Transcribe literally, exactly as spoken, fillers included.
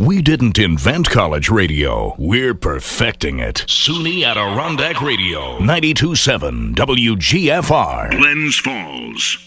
We didn't invent college radio. We're perfecting it. SUNY Adirondack Radio, ninety-two point seven W G F R. Glens Falls.